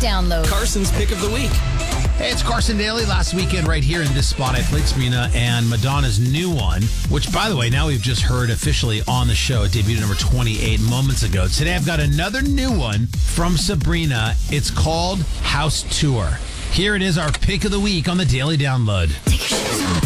Download. Carson's Pick of the Week. Hey, it's Carson Daly. Last weekend, right here in this spot, I played Sabrina and Madonna's new one, which, by the way, now we've just heard officially on the show. It debuted at number 28 moments ago. Today, I've got another new one from Sabrina. It's called House Tour. Here it is, our Pick of the Week on the Daily Download.